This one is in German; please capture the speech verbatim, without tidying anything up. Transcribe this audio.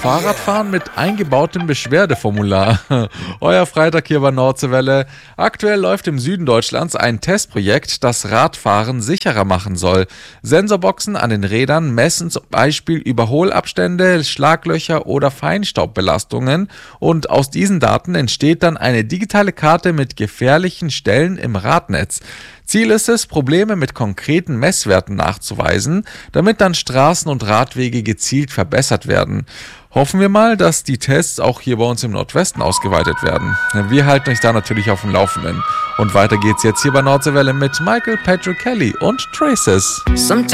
Fahrradfahren mit eingebautem Beschwerdeformular. Euer Freitag hier bei Nordseewelle. Aktuell läuft im Süden Deutschlands ein Testprojekt, das Radfahren sicherer machen soll. Sensorboxen an den Rädern messen zum Beispiel Überholabstände, Schlaglöcher oder Feinstaubbelastungen und aus diesen Daten entsteht dann eine digitale Karte mit gefährlichen Stellen im Radnetz. Ziel ist es, Probleme mit konkreten Messwerten nachzuweisen, damit dann Straßen und Radwege gezielt verbessert werden. Hoffen wir mal, dass die Tests auch hier bei uns im Nordwesten ausgeweitet werden. Wir halten euch da natürlich auf dem Laufenden. Und weiter geht's jetzt hier bei Nordseewelle mit Michael Patrick Kelly und Traces.